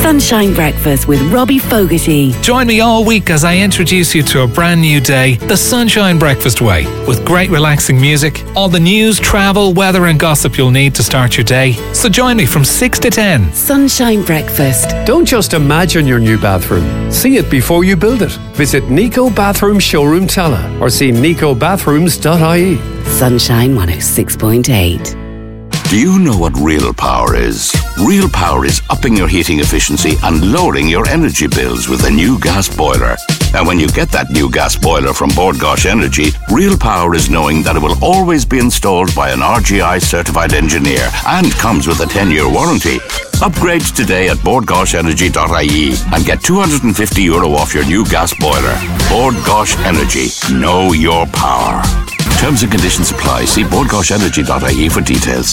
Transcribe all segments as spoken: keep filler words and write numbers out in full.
Sunshine Breakfast with Robbie Fogarty. Join me all week as I introduce you to a brand new day, the Sunshine Breakfast way, with great relaxing music, all the news, travel, weather and gossip you'll need to start your day. So join me from six to ten. Sunshine Breakfast. Don't just imagine your new bathroom. See it before you build it. Visit Nico Bathroom Showroom Tala or see nico bathrooms dot I E. Sunshine one oh six point eight. Do you know what real power is? Real power is upping your heating efficiency and lowering your energy bills with a new gas boiler. And when you get that new gas boiler from Bord Gáis Energy, real power is knowing that it will always be installed by an R G I certified engineer and comes with a ten-year warranty. Upgrade today at bord gáis energy dot I E and get two hundred fifty euro off your new gas boiler. Bord Gáis Energy. Know your power. Terms and conditions apply. See bord gáis energy dot I E for details.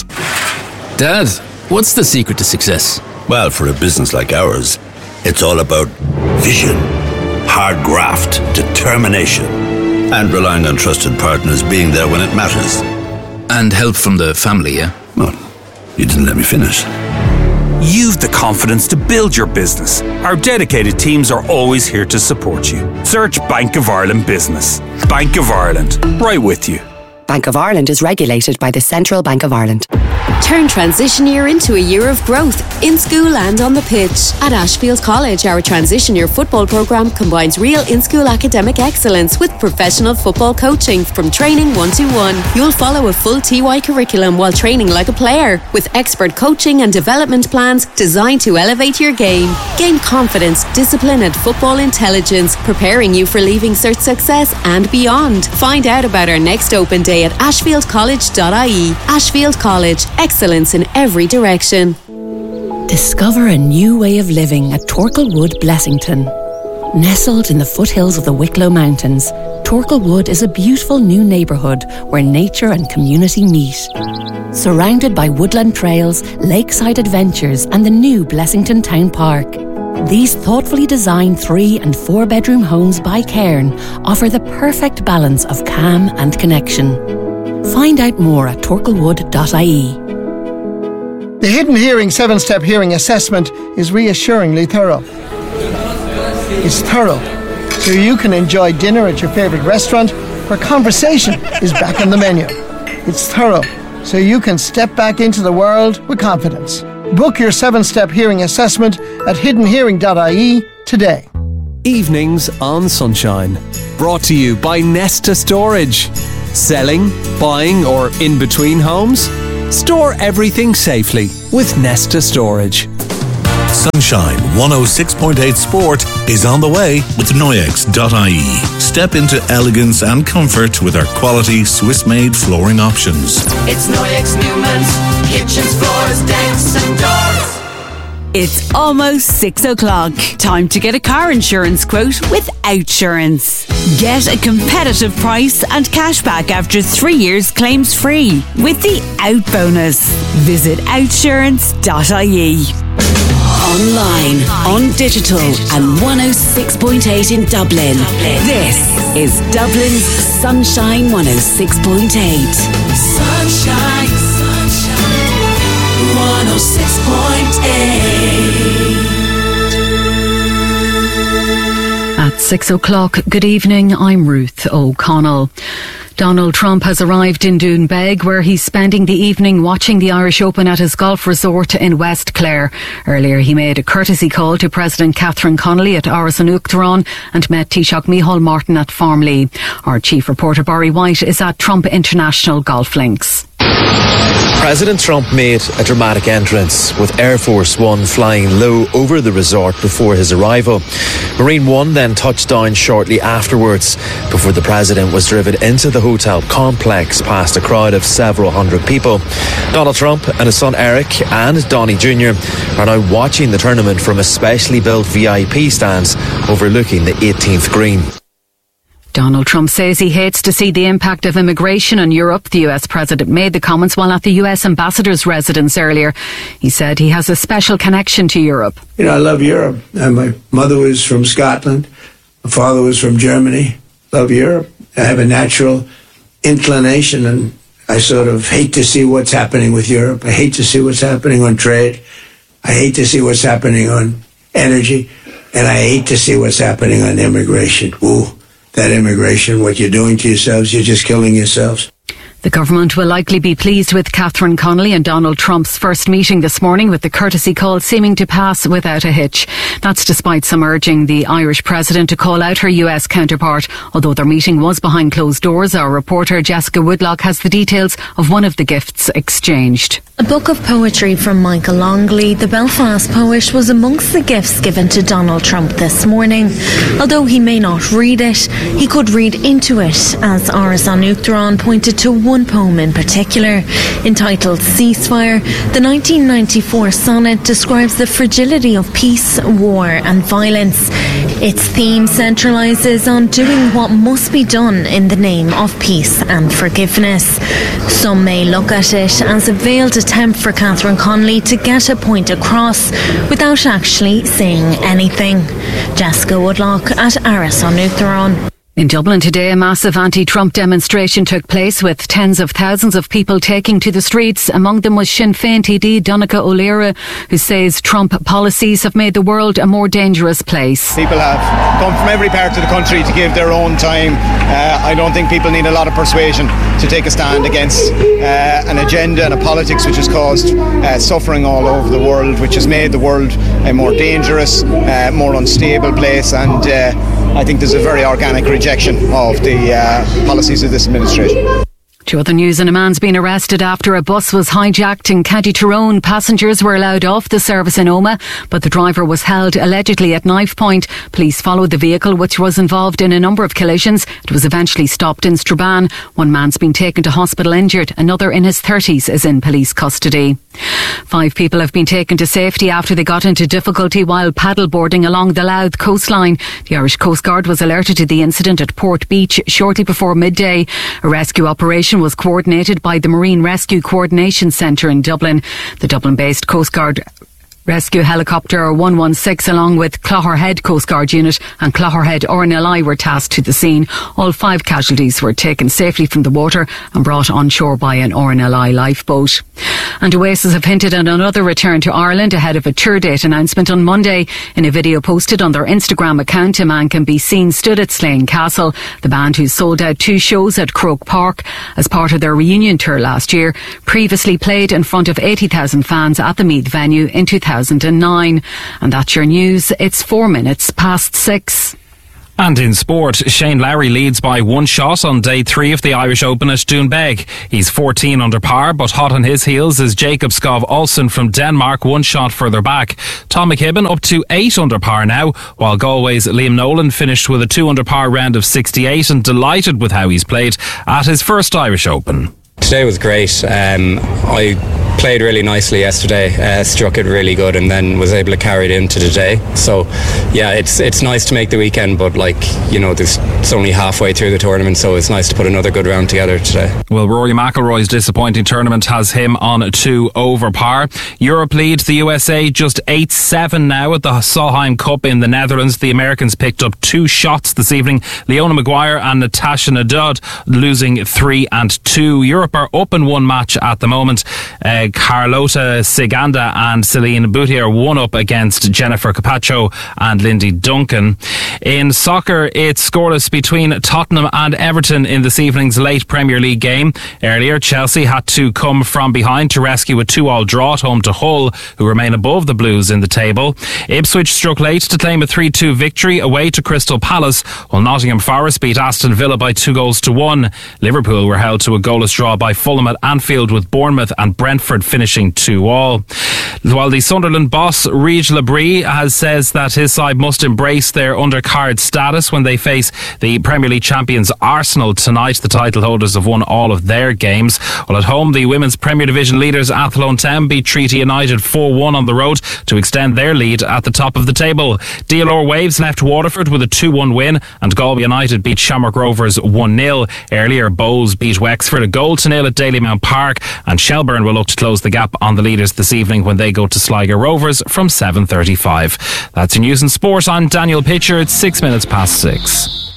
Dad, what's the secret to success? Well, for a business like ours, it's all about vision, hard graft, determination, and relying on trusted partners being there when it matters. And help from the family, yeah? Well, you didn't let me finish. You've the confidence to build your business. Our dedicated teams are always here to support you. Search Bank of Ireland Business. Bank of Ireland, right with you. Bank of Ireland is regulated by the Central Bank of Ireland. Turn transition year into a year of growth, in school and on the pitch. At Ashfield College, our transition year football programme combines real in-school academic excellence with professional football coaching from training one to one. You'll follow a full T Y curriculum while training like a player, with expert coaching and development plans designed to elevate your game. Gain confidence, discipline and football intelligence, preparing you for leaving cert success and beyond. Find out about our next open day at ashfield college dot I E. Ashfield College, excellence in every direction. Discover a new way of living at Torkel Wood, Blessington. Nestled in the foothills of the Wicklow Mountains, Torkel Wood is a beautiful new neighbourhood where nature and community meet. Surrounded by woodland trails, lakeside adventures and the new Blessington Town Park, these thoughtfully designed three and four bedroom homes by Cairn offer the perfect balance of calm and connection. Find out more at torkel wood dot I E. The Hidden Hearing seven-step hearing assessment is reassuringly thorough. It's thorough, so you can enjoy dinner at your favourite restaurant where conversation is back on the menu. It's thorough, so you can step back into the world with confidence. Book your seven-step hearing assessment at hidden hearing dot I E today. Evenings on Sunshine. Brought to you by Nesta Storage. Selling, buying or in between homes? Store everything safely with Nesta Storage. Sunshine one oh six point eight Sport is on the way with Noyex dot I E. Step into elegance and comfort with our quality Swiss-made flooring options. It's Noyex Newman's, kitchens, floors, decks and doors. It's almost six o'clock. Time to get a car insurance quote with Outsurance. Get a competitive price and cashback after three years claims free with the Out Bonus. Visit outsurance dot I E. Online, on digital and one oh six point eight in Dublin. This is Dublin's Sunshine one oh six point eight. Sunshine, sunshine, one oh six point eight. At six o'clock, good evening, I'm Ruth O'Connell. Donald Trump has arrived in Doonbeg, where he's spending the evening watching the Irish Open at his golf resort in West Clare. Earlier he made a courtesy call to President Catherine Connolly at Áras an Uachtaráin and met Taoiseach Micheál Martin at Farmley. Our chief reporter Barry White is at Trump International Golf Links. President Trump made a dramatic entrance, with Air Force One flying low over the resort before his arrival. Marine One then touched down shortly afterwards, before the president was driven into the hotel complex past a crowd of several hundred people. Donald Trump and his son Eric and Donnie Junior are now watching the tournament from a specially built V I P stand overlooking the eighteenth green. Donald Trump says he hates to see the impact of immigration in Europe. The U S president made the comments while at the U S ambassador's residence earlier. He said he has a special connection to Europe. You know, I love Europe. And my mother was from Scotland. My father was from Germany. Love Europe. I have a natural inclination, and I sort of hate to see what's happening with Europe. I hate to see what's happening on trade. I hate to see what's happening on energy. And I hate to see what's happening on immigration. Ooh, that immigration, what you're doing to yourselves, you're just killing yourselves. The government will likely be pleased with Catherine Connolly and Donald Trump's first meeting this morning, with the courtesy call seeming to pass without a hitch. That's despite some urging the Irish president to call out her U S counterpart. Although their meeting was behind closed doors, our reporter Jessica Woodlock has the details of one of the gifts exchanged. A book of poetry from Michael Longley, the Belfast poet, was amongst the gifts given to Donald Trump this morning. Although he may not read it, he could read into it, as Áras an Uachtaráin pointed to one poem in particular. Entitled Ceasefire, the nineteen ninety-four sonnet describes the fragility of peace, war and violence. Its theme centralises on doing what must be done in the name of peace and forgiveness. Some may look at it as a veiled attempt for Catherine Connolly to get a point across without actually saying anything. Jessica Woodlock at Áras an Uachtaráin. In Dublin today, a massive anti-Trump demonstration took place, with tens of thousands of people taking to the streets. Among them was Sinn Féin T D Donncha O'Leary, who says Trump policies have made the world a more dangerous place. People have come from every part of the country to give their own time. Uh, I don't think people need a lot of persuasion to take a stand against uh, an agenda and a politics which has caused uh, suffering all over the world, which has made the world a more dangerous, uh, more unstable place, and uh, I think there's a very organic rejection of the uh, policies of this administration. To other news, and a man's been arrested after a bus was hijacked in County Tyrone. Passengers were allowed off the service in Omagh, but the driver was held allegedly at knife point. Police followed the vehicle, which was involved in a number of collisions. It was eventually stopped in Strabane. One man's been taken to hospital injured. Another in his thirties is in police custody. Five people have been taken to safety after they got into difficulty while paddleboarding along the Louth coastline. The Irish Coast Guard was alerted to the incident at Port Beach shortly before midday. A rescue operation was coordinated by the Marine Rescue Coordination Centre in Dublin. The Dublin-based Coast Guard Rescue Helicopter one one six, along with Clogherhead Coast Guard Unit and Clogherhead R N L I, were tasked to the scene. All five casualties were taken safely from the water and brought on shore by an R N L I lifeboat. And Oasis have hinted at another return to Ireland ahead of a tour date announcement on Monday. In a video posted on their Instagram account, a man can be seen stood at Slane Castle. The band, who sold out two shows at Croke Park as part of their reunion tour last year, previously played in front of eighty thousand fans at the Meath venue in two thousand nine. And that's your news. It's four minutes past six. And in sport, Shane Lowry leads by one shot on day three of the Irish Open at Doonbeg. He's fourteen under par, but hot on his heels is Jacob Skov Olsen from Denmark, one shot further back. Tom McKibben up to eight under par now, while Galway's Liam Nolan finished with a two under par round of sixty-eight and delighted with how he's played at his first Irish Open. Today was great. Um, I played really nicely yesterday, uh, struck it really good, and then was able to carry it into today. So yeah, it's it's nice to make the weekend, but like, you know, this, it's only halfway through the tournament, so it's nice to put another good round together today. Well, Rory McIlroy's disappointing tournament has him on two over par. Europe leads the U S A just eight seven now at the Solheim Cup in the Netherlands. The Americans picked up two shots this evening, Leona Maguire and Natasha Nadal losing three and two. Europe are up in one match at the moment. Uh, Carlota Ciganda and Celine Boutier one up against Jennifer Capaccio and Lindy Duncan. In soccer, it's scoreless between Tottenham and Everton in this evening's late Premier League game. Earlier, Chelsea had to come from behind to rescue a two all draw at home to Hull, who remain above the Blues in the table. Ipswich struck late to claim a three two victory away to Crystal Palace, while Nottingham Forest beat Aston Villa by two goals to one. Liverpool were held to a goalless draw by Fulham at Anfield, with Bournemouth and Brentford finishing two all. While the Sunderland boss, Reg Labrie, has says that his side must embrace their undercard status when they face the Premier League champions Arsenal tonight. The title holders have won all of their games. Well, at home, the women's Premier Division leaders Athlone Town beat Treaty United four one on the road to extend their lead at the top of the table. D L R Waves left Waterford with a two one win, and Galway United beat Shamrock Rovers one nil. Earlier, Bowes beat Wexford a goal to nil at Dalymount Park, and Shelburne will look to close the gap on the leaders this evening when they go to Sligo Rovers from seven thirty-five. That's your news and sport. I'm Daniel Pitcher. It's six minutes past six.